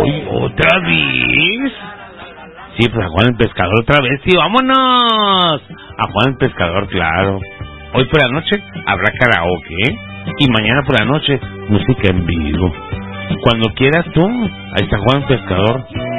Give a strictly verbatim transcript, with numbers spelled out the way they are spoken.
Uy, ¿otra vez? Sí, pues a Juan el Pescador otra vez. Sí, vámonos. A Juan el Pescador, claro. Hoy por la noche habrá karaoke, ¿eh? Y mañana por la noche música en vivo. Cuando quieras tú, ahí está Juan el Pescador.